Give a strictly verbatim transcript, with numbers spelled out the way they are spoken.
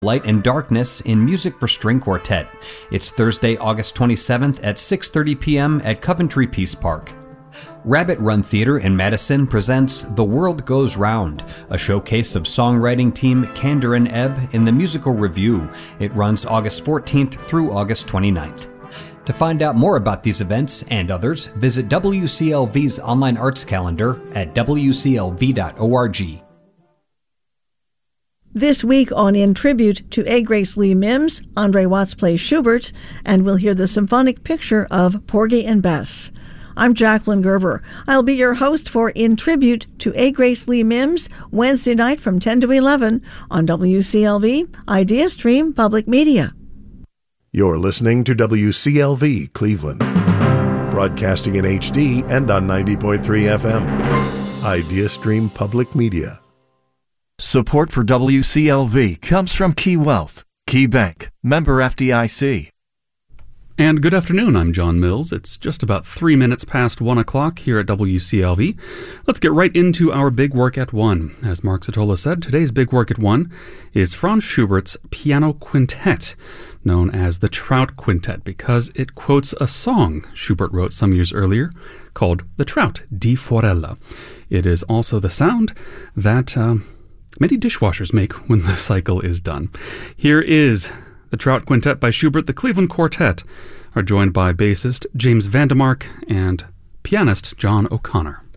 Light and Darkness in Music for String Quartet. It's Thursday, August twenty-seventh at six thirty p.m. at Coventry Peace Park. Rabbit Run Theater in Madison presents The World Goes Round, a showcase of songwriting team Candor and Ebb in the Musical Review. It runs August fourteenth through August twenty-ninth. To find out more about these events and others, visit W C L V's online arts calendar at w c l v dot org. This week on In Tribute to A. Grace Lee Mims, Andre Watts plays Schubert, and we'll hear the symphonic picture of Porgy and Bess. I'm Jacqueline Gerber. I'll be your host for In Tribute to A. Grace Lee Mims, Wednesday night from ten to eleven on W C L V, Idea Stream Public Media. You're listening to W C L V Cleveland, broadcasting in H D and on ninety point three F M. Idea Stream Public Media. Support for W C L V comes from Key Wealth, Key Bank, member F D I C. And good afternoon, I'm John Mills. It's just about three minutes past one o'clock here at W C L V. Let's get right into our Big Work at One. As Mark Zatola said, today's Big Work at One is Franz Schubert's Piano Quintet, known as the Trout Quintet, because it quotes a song Schubert wrote some years earlier called The Trout, Die Forelle. It is also the sound that uh, many dishwashers make when the cycle is done. Here is the Trout Quintet by Schubert. The Cleveland Quartet are joined by bassist James Vandemark and pianist John O'Connor.